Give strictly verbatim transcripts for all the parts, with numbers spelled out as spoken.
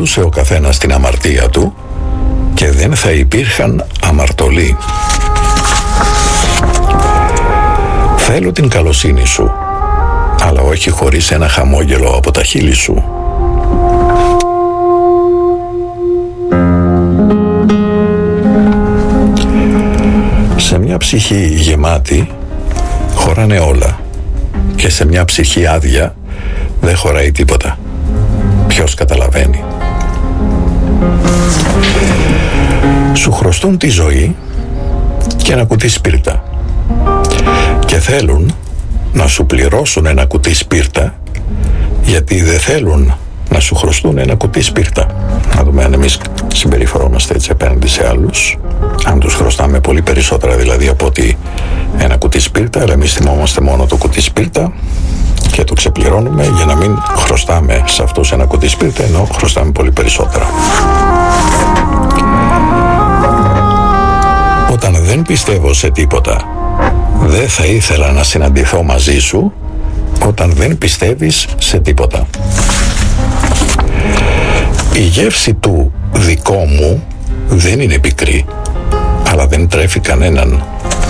αποτελούσε ο καθένας την αμαρτία του και δεν θα υπήρχαν αμαρτωλοί. Θέλω την καλοσύνη σου, αλλά όχι χωρίς ένα χαμόγελο από τα χείλη σου. Σε μια ψυχή γεμάτη χωράνε όλα και σε μια ψυχή άδεια δεν χωράει τίποτα. Ποιος καταλαβαίνει? Σου χρωστούν τη ζωή και ένα κουτί σπίρτα και θέλουν να σου πληρώσουν ένα κουτί σπίρτα γιατί δεν θέλουν να σου χρωστούν ένα κουτί σπίρτα. Να δούμε αν εμείς συμπεριφερόμαστε έτσι απέναντι σε άλλους, αν τους χρωστάμε πολύ περισσότερα δηλαδή από ότι ένα κουτί σπίρτα, αλλά εμείς θυμόμαστε μόνο το κουτί σπίρτα και το ξεπληρώνουμε για να μην χρωστάμε σε αυτούς ένα κουτί σπίρτα, ενώ χρωστάμε πολύ περισσότερα. Όταν δεν πιστεύω σε τίποτα, δεν θα ήθελα να συναντηθώ μαζί σου όταν δεν πιστεύεις σε τίποτα. Η γεύση του δικό μου δεν είναι πικρή, αλλά δεν τρέφει κανέναν.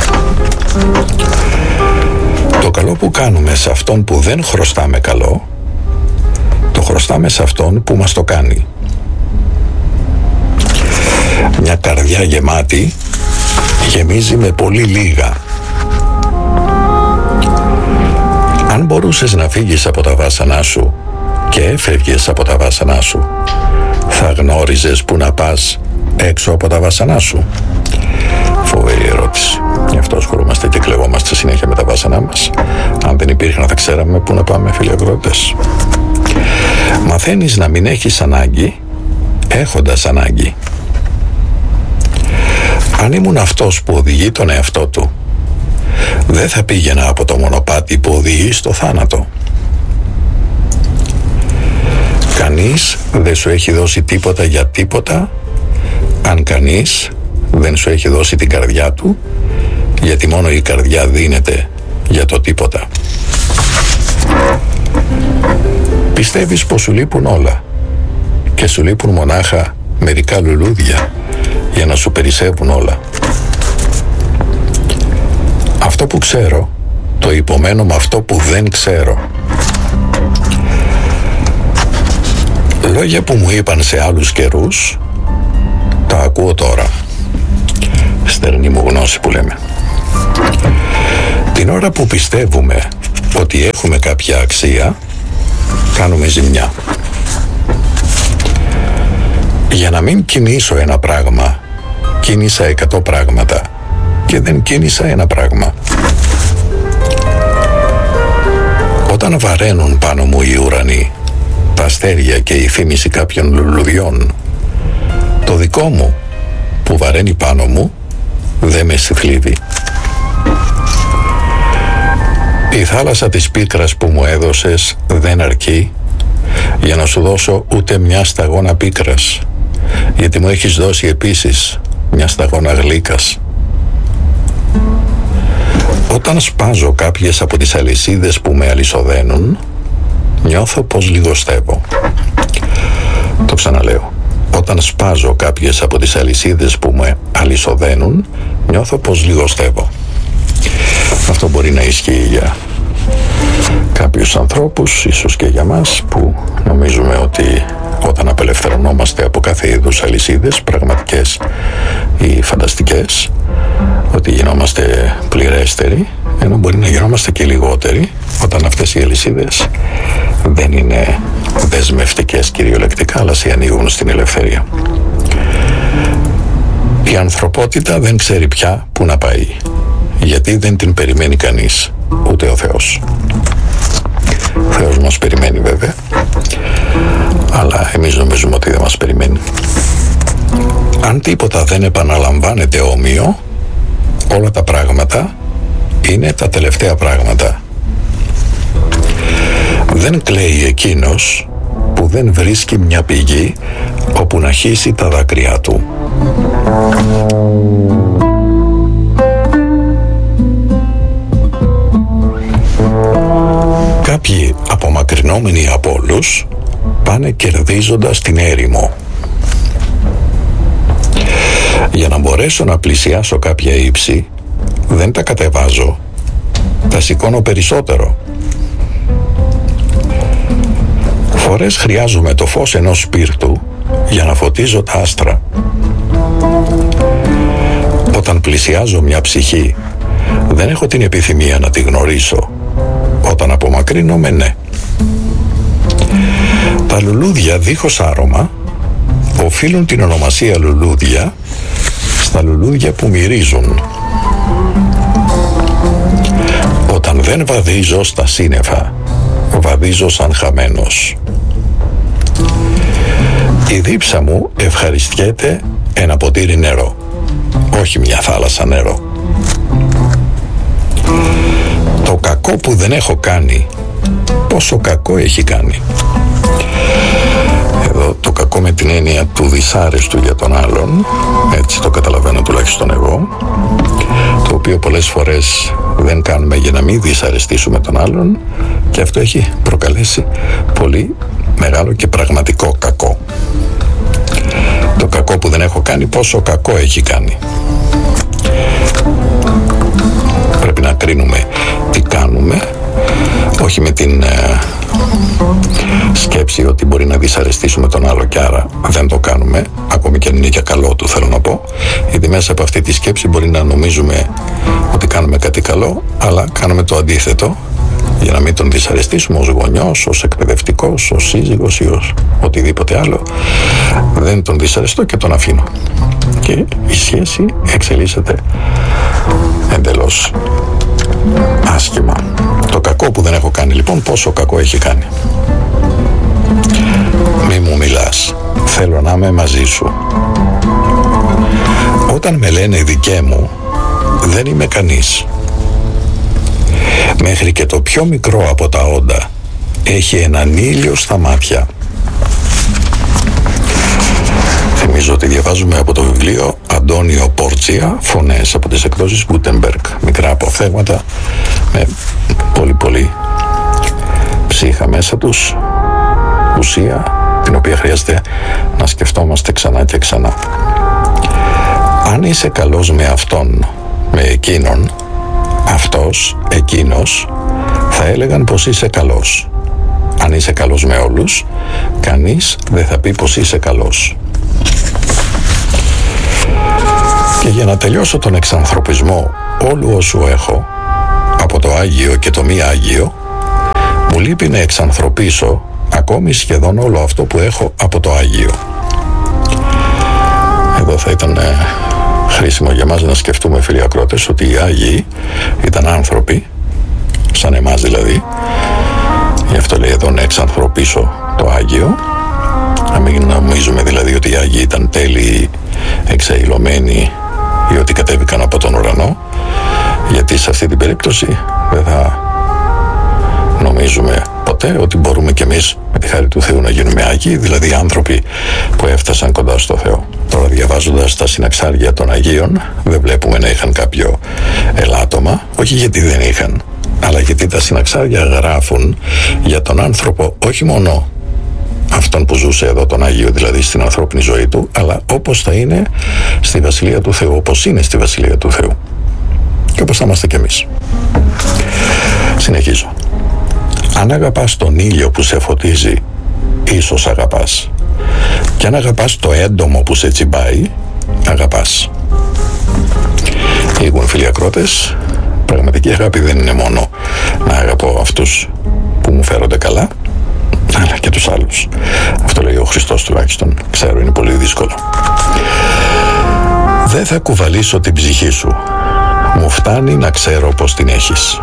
Το καλό που κάνουμε σε αυτόν που δεν χρωστάμε καλό, το χρωστάμε σε αυτόν που μας το κάνει. Μια καρδιά γεμάτη γεμίζει με πολύ λίγα. Αν μπορούσες να φύγεις από τα βάσανά σου και έφευγες από τα βάσανά σου, θα γνώριζες που να πας έξω από τα βάσανά σου? Φοβερή ερώτηση. Γι' αυτό ασχολούμαστε και κλεγόμαστε συνέχεια με τα βάσανά μας. Αν δεν υπήρχαν θα ξέραμε που να πάμε, φίλοι αγρότες. Μαθαίνεις να μην έχεις ανάγκη έχοντας ανάγκη. Αν ήμουν αυτός που οδηγεί τον εαυτό του, δεν θα πήγαινα από το μονοπάτι που οδηγεί στο θάνατο. Κανείς δεν σου έχει δώσει τίποτα για τίποτα, αν κανείς δεν σου έχει δώσει την καρδιά του, γιατί μόνο η καρδιά δίνεται για το τίποτα. Πιστεύεις πως σου λείπουν όλα και σου λείπουν μονάχα μερικά λουλούδια για να σου περισσεύουν όλα. Αυτό που ξέρω το υπομένω με αυτό που δεν ξέρω. Λόγια που μου είπαν σε άλλους καιρούς τα ακούω τώρα. Στερνή μου γνώση που λέμε. Την ώρα που πιστεύουμε ότι έχουμε κάποια αξία, κάνουμε ζημιά. Για να μην κινήσω ένα πράγμα, κίνησα εκατό πράγματα και δεν κίνησα ένα πράγμα. Όταν βαραίνουν πάνω μου οι ουρανοί, τα αστέρια και η θύμηση κάποιων λουλουδιών, το δικό μου που βαραίνει πάνω μου δεν με συθλίβει. Η θάλασσα της πίκρας που μου έδωσες δεν αρκεί για να σου δώσω ούτε μια σταγόνα πίκρας, γιατί μου έχεις δώσει επίσης μια σταγόνα γλύκας. Όταν σπάζω κάποιες από τις αλυσίδες που με αλυσοδένουν, νιώθω πως λιγοστεύω. Το ξαναλέω. Όταν σπάζω κάποιες από τις αλυσίδες που με αλυσοδένουν, νιώθω πως λιγοστεύω. Αυτό μπορεί να ισχύει για κάποιους ανθρώπους, ίσως και για μας, που νομίζουμε ότι όταν απελευθερωνόμαστε από κάθε είδους αλυσίδες, πραγματικές ή φανταστικές, ότι γινόμαστε πληρέστεροι, ενώ μπορεί να γινόμαστε και λιγότεροι όταν αυτές οι αλυσίδες δεν είναι δεσμευτικές κυριολεκτικά, αλλά σε ανοίγουν στην ελευθερία. Η ανθρωπότητα δεν ξέρει πια που να πάει, γιατί δεν την περιμένει κανείς, ούτε ο Θεός. Ο Θεός μας περιμένει βέβαια, αλλά εμείς νομίζουμε ότι δεν μας περιμένει. Αν τίποτα δεν επαναλαμβάνεται όμοιο, όλα τα πράγματα είναι τα τελευταία πράγματα. Δεν κλαίει εκείνος που δεν βρίσκει μια πηγή όπου να χύσει τα δάκρυά του. Κάποιοι απομακρυνόμενοι από όλους πάνε κερδίζοντας την έρημο. Για να μπορέσω να πλησιάσω κάποια ύψη, δεν τα κατεβάζω, τα σηκώνω περισσότερο. Φορές χρειάζομαι το φως ενός σπίρτου για να φωτίζω τα άστρα. Όταν πλησιάζω μια ψυχή, δεν έχω την επιθυμία να τη γνωρίσω. Όταν απομακρύνομαι, ναι. Τα λουλούδια δίχως άρωμα οφείλουν την ονομασία λουλούδια στα λουλούδια που μυρίζουν. Όταν δεν βαδίζω στα σύννεφα, βαδίζω σαν χαμένος. Η δίψα μου ευχαριστιέται ένα ποτήρι νερό, όχι μια θάλασσα νερό. Το κακό που δεν έχω κάνει, πόσο κακό έχει κάνει. Εδώ το κακό με την έννοια του δυσάρεστου για τον άλλον, έτσι το καταλαβαίνω τουλάχιστον εγώ, το οποίο πολλές φορές δεν κάνουμε για να μην δυσαρεστήσουμε τον άλλον, και αυτό έχει προκαλέσει πολύ μεγάλο και πραγματικό κακό. Το κακό που δεν έχω κάνει, πόσο κακό έχει κάνει. Πρέπει να κρίνουμε τι κάνουμε, όχι με την ε, σκέψη ότι μπορεί να δυσαρεστήσουμε τον άλλο και άρα δεν το κάνουμε, ακόμη και αν είναι για καλό του, θέλω να πω, γιατί μέσα από αυτή τη σκέψη μπορεί να νομίζουμε ότι κάνουμε κάτι καλό, αλλά κάνουμε το αντίθετο για να μην τον δυσαρεστήσουμε ως γονιός, ως εκπαιδευτικός, ως σύζυγος ή ως οτιδήποτε άλλο. Δεν τον δυσαρεστώ και τον αφήνω και η σχέση εξελίσσεται εντελώς άσχημα. Το κακό που δεν έχω κάνει, λοιπόν, πόσο κακό έχει κάνει. Μη μου μιλάς, θέλω να είμαι μαζί σου. Όταν με λένε δικέ μου, δεν είμαι κανείς. Μέχρι και το πιο μικρό από τα όντα έχει έναν ήλιο στα μάτια. Θυμίζω ότι διαβάζουμε από το βιβλίο Αντώνιο Πόρτσια, φωνές από τις εκδόσεις Gutenberg. Μικρά αποφθέγματα με πολύ πολύ ψύχα μέσα τους, ουσία την οποία χρειάζεται να σκεφτόμαστε ξανά και ξανά. Αν είσαι καλός με αυτόν, με εκείνον, αυτός, εκείνος, θα έλεγαν πως είσαι καλός. Αν είσαι καλός με όλους, κανείς δεν θα πει πως είσαι καλός. Και για να τελειώσω τον εξανθρωπισμό όλου όσου έχω, από το Άγιο και το μη Άγιο, μου λείπει να εξανθρωπίσω ακόμη σχεδόν όλο αυτό που έχω από το Άγιο. Εδώ θα ήταν ε, χρήσιμο για μας να σκεφτούμε, φίλοι ακρότες, ότι οι Άγιοι ήταν άνθρωποι, σαν εμάς δηλαδή. Γι' αυτό λέει εδώ να εξανθρωπίσω το Άγιο. Να μην νομίζουμε δηλαδή ότι οι Άγιοι ήταν τέλειοι, εξαϊλωμένοι ή ότι κατέβηκαν από τον ουρανό, γιατί σε αυτή την περίπτωση δεν θα νομίζουμε ποτέ ότι μπορούμε κι εμείς με τη χάρη του Θεού να γίνουμε Άγιοι, δηλαδή άνθρωποι που έφτασαν κοντά στο Θεό. Τώρα, διαβάζοντας τα συναξάρια των Αγίων, δεν βλέπουμε να είχαν κάποιο ελάττωμα, όχι γιατί δεν είχαν, αλλά γιατί τα συναξάρια γράφουν για τον άνθρωπο, όχι μόνο αυτόν που ζούσε εδώ, τον Άγιο δηλαδή, στην ανθρώπινη ζωή του, αλλά όπως θα είναι στη Βασιλεία του Θεού, όπως είναι στη Βασιλεία του Θεού και όπως θα είμαστε κι εμείς. Συνεχίζω. Αν αγαπάς τον ήλιο που σε φωτίζει, ίσως αγαπάς. Και αν αγαπάς το έντομο που σε τσιμπάει, αγαπάς. Λίγουν, φίλοι ακρότες, πραγματική αγάπη δεν είναι μόνο να αγαπώ αυτούς που μου φέρονται καλά, αλλά και τους άλλους. Αυτό λέει ο Χριστός τουλάχιστον. Ξέρω, είναι πολύ δύσκολο. Δεν θα κουβαλήσω την ψυχή σου. Μου φτάνει να ξέρω πως την έχεις.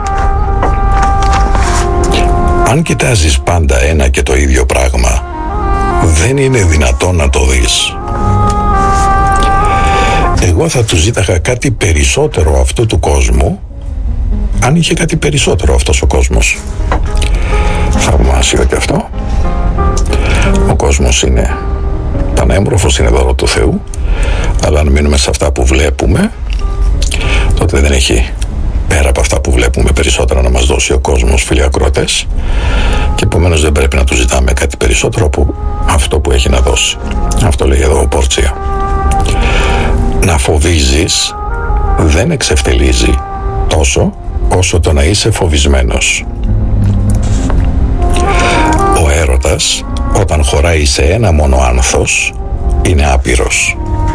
Αν κοιτάζεις πάντα ένα και το ίδιο πράγμα, δεν είναι δυνατόν να το δεις. Εγώ θα του ζήταγα κάτι περισσότερο αυτού του κόσμου, αν είχε κάτι περισσότερο αυτός ο κόσμος. Θαυμάσιο και αυτό. Ο κόσμος είναι πανέμορφος, είναι δώρο του Θεού, αλλά αν μείνουμε σε αυτά που βλέπουμε, τότε δεν έχει πέρα από αυτά που βλέπουμε περισσότερα να μας δώσει ο κόσμος, φίλοι ακροατές. και επομένως δεν πρέπει να του ζητάμε κάτι περισσότερο από αυτό που έχει να δώσει. Αυτό λέει εδώ ο Πόρτσια. Να φοβίζεις δεν εξευτελίζει τόσο όσο το να είσαι φοβισμένος. Ο έρωτας, όταν χωράει σε ένα μόνο άνθος, είναι άπειρος.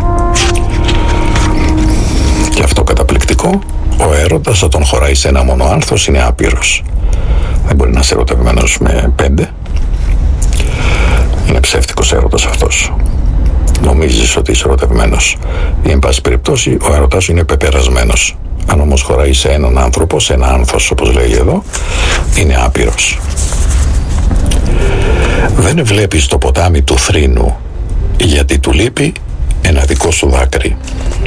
Και αυτό καταπληκτικό, ο έρωτας όταν χωράει σε ένα μόνο άνθος είναι άπειρος. Δεν μπορεί να είσαι ερωτευμένος με πέντε. Είναι ψεύτικος έρωτας αυτός. Νομίζεις ότι είσαι ερωτευμένος ή εν πάση περιπτώσει ο έρωτας σου είναι πεπερασμένος. Αν όμως χωράει σε έναν άνθρωπο, σε ένα άνθος όπως λέει εδώ, είναι άπειρος. Δεν βλέπεις το ποτάμι του θρήνου γιατί του λείπει ένα δικό σου δάκρυ.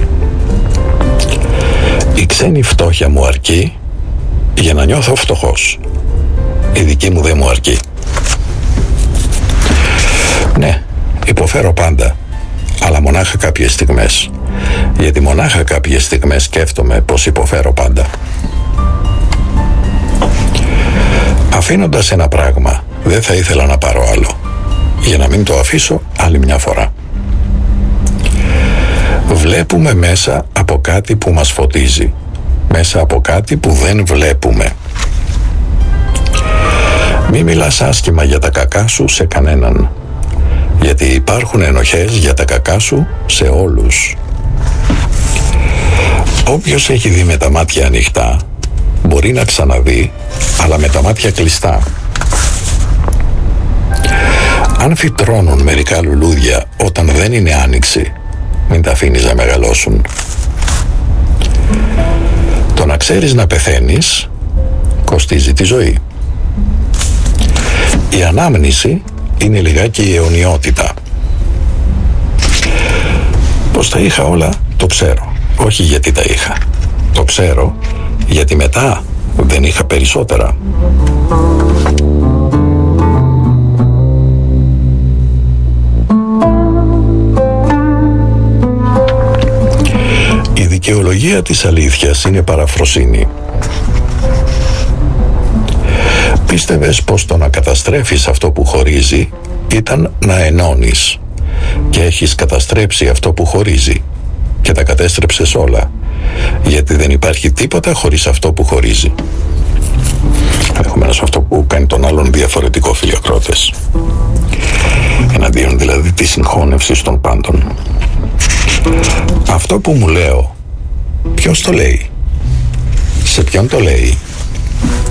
Η ξένη φτώχεια μου αρκεί για να νιώθω φτωχός. Η δική μου δεν μου αρκεί. Ναι, υποφέρω πάντα, αλλά μονάχα κάποιες στιγμές. Γιατί μονάχα κάποιες στιγμές σκέφτομαι πως υποφέρω πάντα. Αφήνοντας ένα πράγμα, δεν θα ήθελα να πάρω άλλο, για να μην το αφήσω άλλη μια φορά. Βλέπουμε μέσα από κάτι που μας φωτίζει, μέσα από κάτι που δεν βλέπουμε. Μη μιλάς άσχημα για τα κακά σου σε κανέναν, γιατί υπάρχουν ενοχές για τα κακά σου σε όλους. Όποιος έχει δει με τα μάτια ανοιχτά, μπορεί να ξαναδεί, αλλά με τα μάτια κλειστά. Αν φυτρώνουν μερικά λουλούδια όταν δεν είναι άνοιξη, μην τα αφήνεις να μεγαλώσουν. Το να ξέρεις να πεθαίνεις κοστίζει τη ζωή. Η ανάμνηση είναι λιγάκι η αιωνιότητα. Πως τα είχα όλα το ξέρω, όχι γιατί τα είχα. Το ξέρω γιατί μετά δεν είχα περισσότερα. Η δικαιολογία της αλήθειας είναι παραφροσύνη. Πίστευες πως το να καταστρέφεις αυτό που χωρίζει ήταν να ενώνεις, και έχεις καταστρέψει αυτό που χωρίζει και τα κατέστρεψες όλα, γιατί δεν υπάρχει τίποτα χωρίς αυτό που χωρίζει. Ενδεχομένως αυτό που κάνει τον άλλον διαφορετικό, φίλοι ακρότες, εναντίον δηλαδή της συγχώνευσης των πάντων. Αυτό που μου λέω, ποιος το λέει, σε ποιον το λέει,